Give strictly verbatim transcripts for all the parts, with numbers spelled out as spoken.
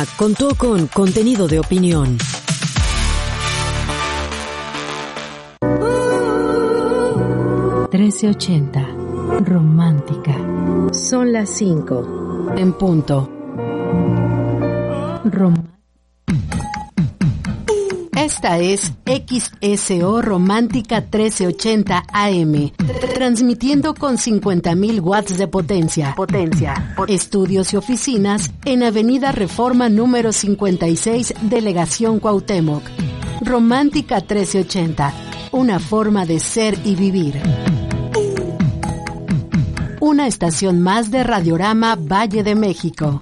Contó con contenido de opinión. trece ochenta, romántica. Son las cinco, en punto. Rom- Esta es X S O Romántica trece ochenta A M, transmitiendo con cincuenta mil watts de potencia. Potencia. Estudios y oficinas en Avenida Reforma número cincuenta y seis, Delegación Cuauhtémoc. Romántica trece ochenta, una forma de ser y vivir. Una estación más de Radiorama Valle de México.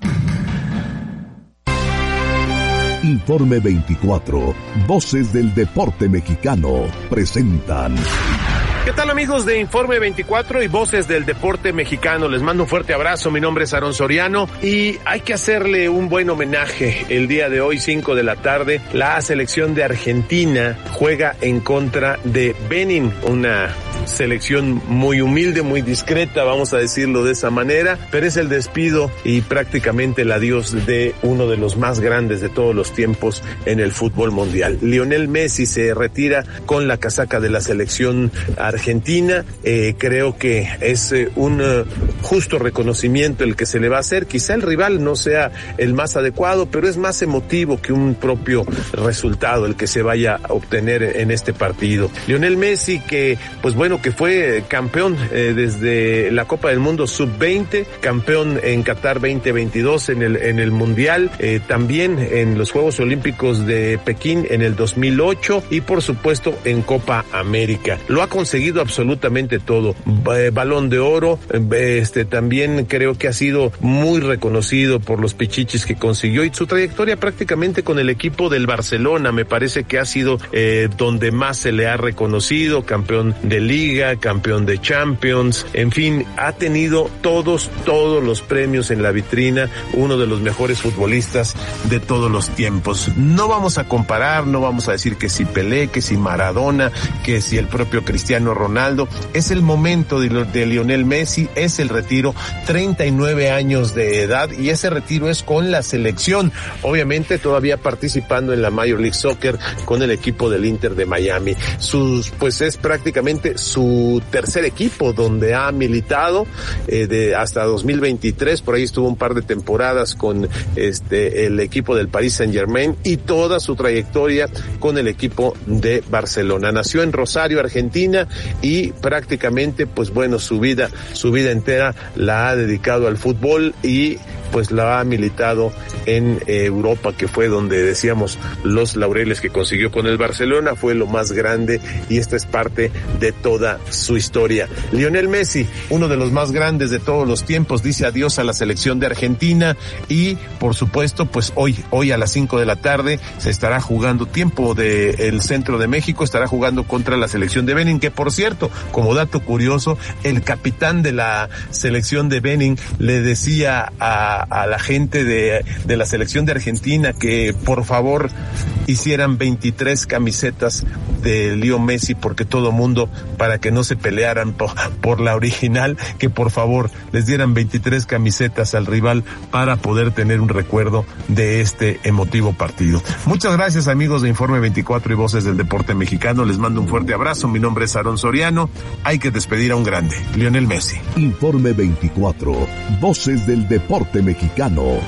Informe veinticuatro, Voces del Deporte Mexicano, presentan. ¿Qué tal, amigos de Informe veinticuatro y Voces del Deporte Mexicano? Les mando un fuerte abrazo, mi nombre es Aarón Soriano y hay que hacerle un buen homenaje. El día de hoy, cinco de la tarde, la selección de Argentina juega en contra de Benin, una selección muy humilde, muy discreta, vamos a decirlo de esa manera, pero es el despido y prácticamente el adiós de uno de los más grandes de todos los tiempos en el fútbol mundial. Lionel Messi se retira con la casaca de la selección argentina. Eh, creo que es eh, un uh, justo reconocimiento el que se le va a hacer. Quizá el rival no sea el más adecuado, pero es más emotivo que un propio resultado el que se vaya a obtener en este partido. Lionel Messi, que pues bueno, que fue campeón eh, desde la Copa del Mundo sub veinte, campeón en Qatar veinte veintidós en el en el Mundial, eh, también en los Juegos Olímpicos de Pekín en el dos mil ocho y por supuesto en Copa América. Lo ha conseguido absolutamente todo. Eh, Balón de Oro, eh, este también creo que ha sido muy reconocido por los pichichis que consiguió y su trayectoria prácticamente con el equipo del Barcelona me parece que ha sido eh, donde más se le ha reconocido, campeón de Liga, campeón de Champions, en fin, ha tenido todos, todos los premios en la vitrina, uno de los mejores futbolistas de todos los tiempos. No vamos a comparar, no vamos a decir que si Pelé, que si Maradona, que si el propio Cristiano Ronaldo. Es el momento de, de Lionel Messi, es el retiro, treinta y nueve años de edad, y ese retiro es con la selección, obviamente todavía participando en la Major League Soccer con el equipo del Inter de Miami. Sus, pues es prácticamente su tercer equipo donde ha militado eh, de hasta dos mil veintitrés, por ahí estuvo un par de temporadas con este el equipo del Paris Saint-Germain y toda su trayectoria con el equipo de Barcelona. Nació en Rosario, Argentina, y prácticamente pues bueno, su vida, su vida entera la ha dedicado al fútbol y pues la ha militado en eh, Europa, que fue donde decíamos los laureles que consiguió con el Barcelona, fue lo más grande y esta es parte de toda su historia. Lionel Messi, uno de los más grandes de todos los tiempos, dice adiós a la selección de Argentina y por supuesto pues hoy, hoy a las cinco de la tarde se estará jugando, tiempo del centro de México, estará jugando contra la selección de Benin, que por cierto, como dato curioso, el capitán de la selección de Benin le decía a a la gente de, de la selección de Argentina que por favor hicieran veintitrés camisetas de Leo Messi, porque todo mundo, para que no se pelearan por, por la original, que por favor les dieran veintitrés camisetas al rival para poder tener un recuerdo de este emotivo partido. Muchas gracias, amigos de Informe veinticuatro y Voces del Deporte Mexicano, les mando un fuerte abrazo, mi nombre es Aarón Soriano, hay que despedir a un grande, Lionel Messi. Informe veinticuatro, Voces del Deporte Mexicano.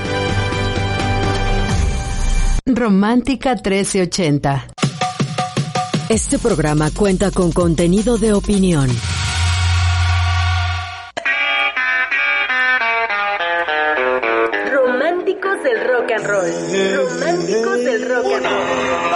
Romántica trece ochenta. Este programa cuenta con contenido de opinión. Románticos del rock and roll. Románticos del rock and roll.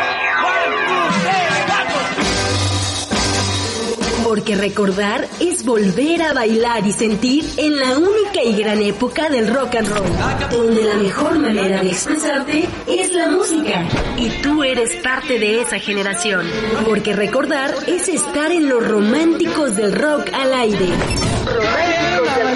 Porque recordar es volver a bailar y sentir en la única y gran época del rock and roll, donde la mejor manera de expresarte es la música. Y tú eres parte de esa generación. Porque recordar es estar en los románticos del rock al aire. Románticos del